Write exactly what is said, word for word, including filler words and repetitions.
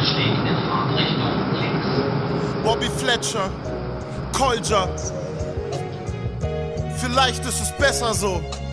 Anstieg in Fahrtrichtung links. Bobby Fletcher, Kolja. Vielleicht ist es besser so.